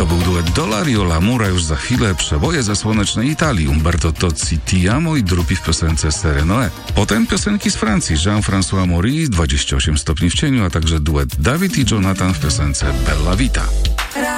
był duet Dolario Lamura, już za chwilę przeboje ze słonecznej Italii, Umberto Tozzi Ti amo i Drupi w piosence Serenoe. Potem piosenki z Francji, Jean-François Maurice, 28 stopni w cieniu, a także duet Dawid i Jonathan w piosence Bella Vita.